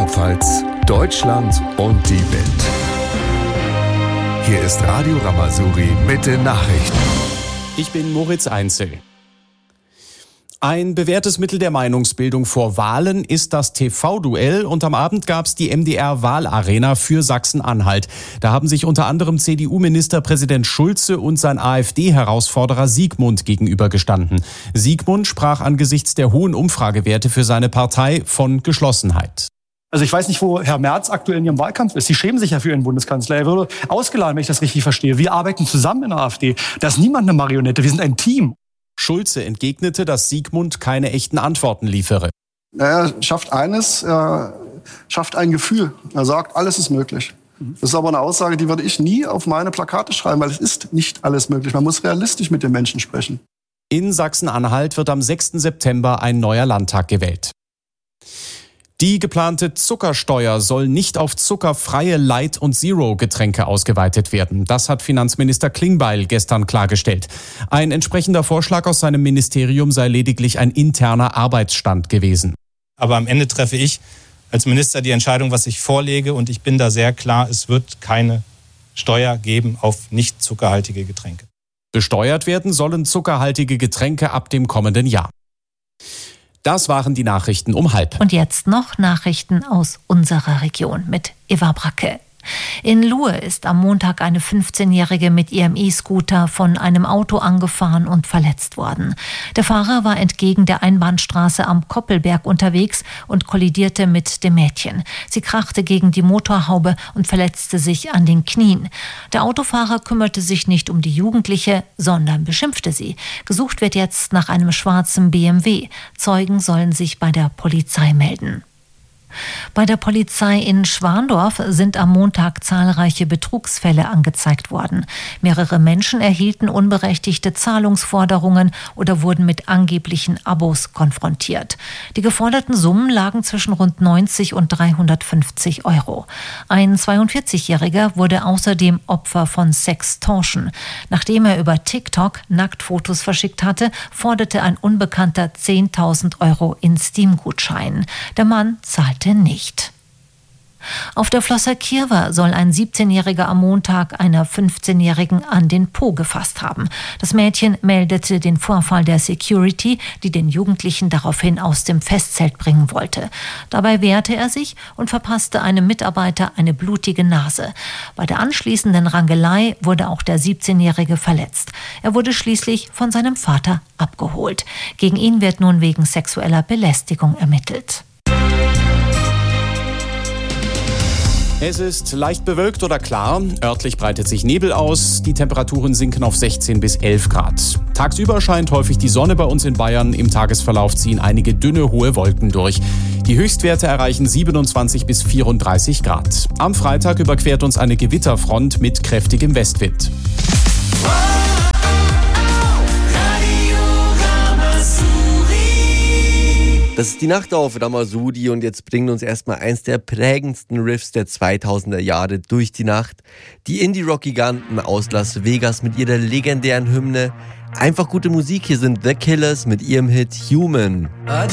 Rheinland-Pfalz, Deutschland und die Welt. Hier ist Radio Rama-Suri mit den Nachrichten. Ich bin Moritz Einzel. Ein bewährtes Mittel der Meinungsbildung vor Wahlen ist das TV-Duell und am Abend gab es die MDR-Wahlarena für Sachsen-Anhalt. Da haben sich unter anderem CDU-Ministerpräsident Schulze und sein AfD-Herausforderer Siegmund gegenübergestanden. Siegmund sprach angesichts der hohen Umfragewerte für seine Partei von Geschlossenheit. Also ich weiß nicht, wo Herr Merz aktuell in ihrem Wahlkampf ist. Sie schämen sich ja für Ihren Bundeskanzler. Er wurde ausgeladen, wenn ich das richtig verstehe. Wir arbeiten zusammen in der AfD. Da ist niemand eine Marionette, wir sind ein Team. Schulze entgegnete, dass Siegmund keine echten Antworten liefere. Er schafft eines, er schafft ein Gefühl. Er sagt, alles ist möglich. Das ist aber eine Aussage, die würde ich nie auf meine Plakate schreiben, weil es ist nicht alles möglich. Man muss realistisch mit den Menschen sprechen. In Sachsen-Anhalt wird am 6. September ein neuer Landtag gewählt. Die geplante Zuckersteuer soll nicht auf zuckerfreie Light- und Zero-Getränke ausgeweitet werden. Das hat Finanzminister Klingbeil gestern klargestellt. Ein entsprechender Vorschlag aus seinem Ministerium sei lediglich ein interner Arbeitsstand gewesen. Aber am Ende treffe ich als Minister die Entscheidung, was ich vorlege. Und ich bin da sehr klar, es wird keine Steuer geben auf nicht zuckerhaltige Getränke. Besteuert werden sollen zuckerhaltige Getränke ab dem kommenden Jahr. Das waren die Nachrichten um 12:30. Und jetzt noch Nachrichten aus unserer Region mit Eva Bracke. In Luhe ist am Montag eine 15-Jährige mit ihrem E-Scooter von einem Auto angefahren und verletzt worden. Der Fahrer war entgegen der Einbahnstraße am Koppelberg unterwegs und kollidierte mit dem Mädchen. Sie krachte gegen die Motorhaube und verletzte sich an den Knien. Der Autofahrer kümmerte sich nicht um die Jugendliche, sondern beschimpfte sie. Gesucht wird jetzt nach einem schwarzen BMW. Zeugen sollen sich bei der Polizei melden. Bei der Polizei in Schwandorf sind am Montag zahlreiche Betrugsfälle angezeigt worden. Mehrere Menschen erhielten unberechtigte Zahlungsforderungen oder wurden mit angeblichen Abos konfrontiert. Die geforderten Summen lagen zwischen rund 90 und 350 Euro. Ein 42-Jähriger wurde außerdem Opfer von Sextortion. Nachdem er über TikTok Nacktfotos verschickt hatte, forderte ein Unbekannter 10.000 Euro in Steam-Gutscheinen. Der Mann zahlte nicht. Auf der Flosser Kirwa soll ein 17-Jähriger am Montag einer 15-Jährigen an den Po gefasst haben. Das Mädchen meldete den Vorfall der Security, die den Jugendlichen daraufhin aus dem Festzelt bringen wollte. Dabei wehrte er sich und verpasste einem Mitarbeiter eine blutige Nase. Bei der anschließenden Rangelei wurde auch der 17-Jährige verletzt. Er wurde schließlich von seinem Vater abgeholt. Gegen ihn wird nun wegen sexueller Belästigung ermittelt. Es ist leicht bewölkt oder klar. Örtlich breitet sich Nebel aus. Die Temperaturen sinken auf 16 bis 11 Grad. Tagsüber scheint häufig die Sonne bei uns in Bayern. Im Tagesverlauf ziehen einige dünne, hohe Wolken durch. Die Höchstwerte erreichen 27 bis 34 Grad. Am Freitag überquert uns eine Gewitterfront mit kräftigem Westwind. Das ist die Nacht auf Rama-Suri und jetzt bringen uns erstmal eins der prägendsten Riffs der 2000er Jahre durch die Nacht. Die Indie-Rock-Giganten aus Las Vegas mit ihrer legendären Hymne. Einfach gute Musik, hier sind The Killers mit ihrem Hit Human.